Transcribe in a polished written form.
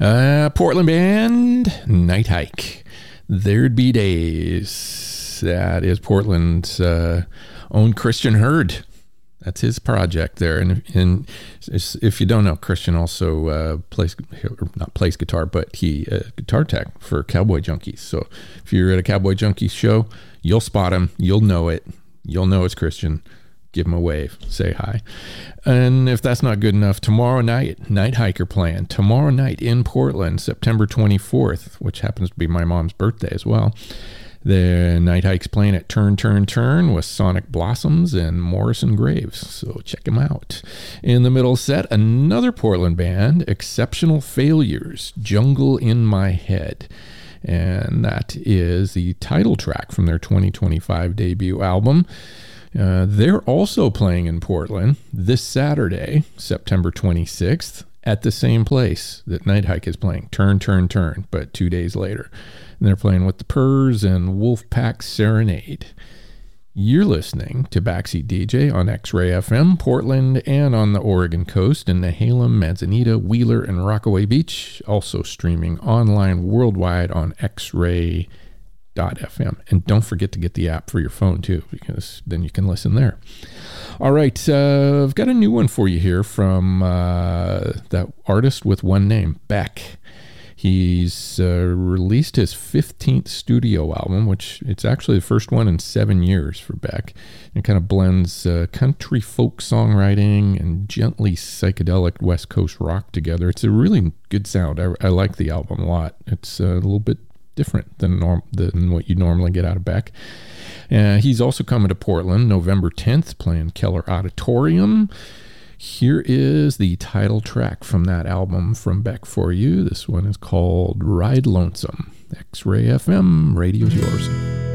Portland band, Night Hike. There'd be days. That is Portland's own Christian Hurd. That's his project there. And if you don't know, Christian also not plays guitar, but he guitar tech for Cowboy Junkies. So if you're at a Cowboy Junkies show, you'll spot him. You'll know it. You'll know it's Christian. Give him a wave. Say hi. And if that's not good enough, tomorrow night, Night Hiker playing. Tomorrow night in Portland, September 24th, which happens to be my mom's birthday as well. The Night Hike's playing at Turn, Turn, Turn with Sonic Blossoms and Morrison Graves. So check them out. In the middle set, another Portland band, Exceptional Failures, Jungle in My Head. And that is the title track from their 2025 debut album. They're also playing in Portland this Saturday, September 26th, at the same place that Night Hike is playing, Turn, Turn, Turn, but 2 days later. And they're playing with the Purrs and Wolfpack Serenade. You're listening to Backseat DJ on X-Ray FM, Portland, and on the Oregon coast in Nehalem, Manzanita, Wheeler, and Rockaway Beach. Also streaming online worldwide on X-Ray.FM. And don't forget to get the app for your phone too, because then you can listen there. All right, I've got a new one for you here from that artist with one name, Beck. He's released his 15th studio album, which it's actually the first one in 7 years for Beck. It kind of blends country folk songwriting and gently psychedelic West Coast rock together. It's a really good sound. I like the album a lot. It's a little bit different than what you normally get out of Beck. He's also coming to Portland November 10th, playing Keller Auditorium. Here is the title track from that album from Beck for you. This one is called Ride Lonesome. X-Ray FM, radio's yours.